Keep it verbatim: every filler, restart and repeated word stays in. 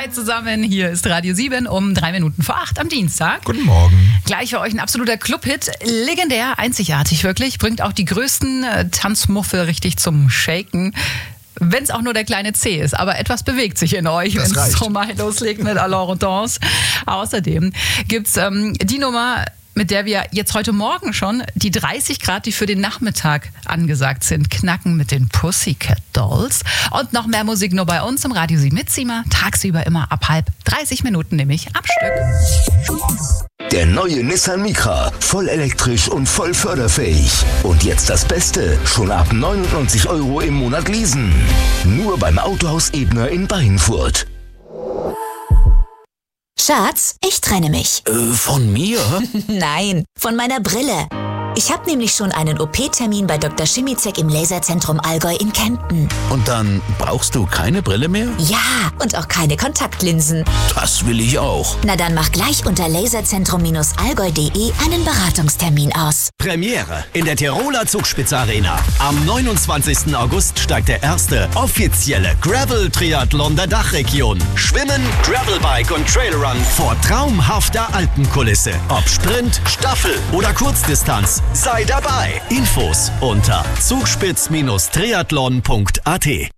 Hi zusammen, hier ist Radio sieben um drei Minuten vor acht am Dienstag. Guten Morgen. Gleich für euch ein absoluter Club-Hit. Legendär, einzigartig wirklich. Bringt auch die größten äh, Tanzmuffe richtig zum Shaken. Wenn es auch nur der kleine C ist, aber etwas bewegt sich in euch, wenn es so mal loslegt mit Alors und Danse. Außerdem gibt's ähm, die Nummer, mit der wir jetzt heute Morgen schon die dreißig Grad, die für den Nachmittag angesagt sind, knacken mit den Pussycat Dolls. Und noch mehr Musik nur bei uns im Radio sieben mit Zima. Tagsüber immer ab halb, dreißig Minuten nämlich am Stück. Der neue Nissan Micra, voll elektrisch und voll förderfähig. Und jetzt das Beste, schon ab neunundneunzig Euro im Monat leasen. Nur beim Autohaus Ebner in Bayenfurt. Schatz, ich trenne mich. Äh, von mir? Nein, von meiner Brille. Ich habe nämlich schon einen O P-Termin bei Doktor Schimizek im Laserzentrum Allgäu in Kempten. Und dann brauchst du keine Brille mehr? Ja, und auch keine Kontaktlinsen. Das will ich auch. Na dann mach gleich unter laserzentrum allgäu punkt de einen Beratungstermin aus. Premiere in der Tiroler Zugspitze Arena. Am neunundzwanzigsten August steigt der erste offizielle Gravel-Triathlon der Dachregion. Schwimmen, Gravelbike und Trailrun vor traumhafter Alpenkulisse. Ob Sprint, Staffel oder Kurzdistanz. Sei dabei. Infos unter zugspitz Bindestrich triathlon punkt at.